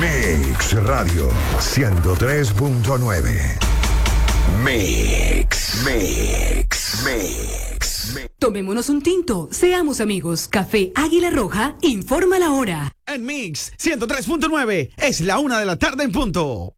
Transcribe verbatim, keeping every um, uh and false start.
Mix Radio ciento tres punto nueve. Mix, Mix, Mix, Mix. Tomémonos un tinto, seamos amigos. Café Águila Roja informa la hora. En Mix ciento tres punto nueve es la una de la tarde en punto.